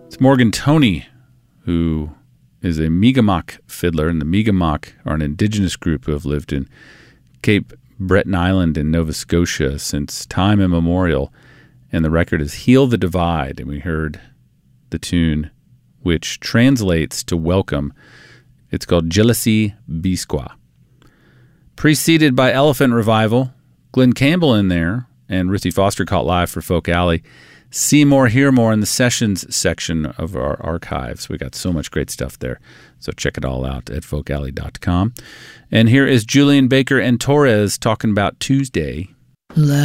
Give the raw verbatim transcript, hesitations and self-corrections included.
It's Morgan Toney, who is a Mi'kmaq fiddler, and the Mi'kmaq are an indigenous group who have lived in Cape Breton Island in Nova Scotia since time immemorial, and the record is Heal the Divide, and we heard the tune, which translates to welcome. It's called Jealousy Bisqua. Preceded by Elephant Revival, Glenn Campbell in there, and Ruthie Foster caught live for Folk Alley. See more, hear more in the sessions section of our archives. We got so much great stuff there. So check it all out at folk alley dot com. And here is Julian Baker and Torres talking about Tuesday.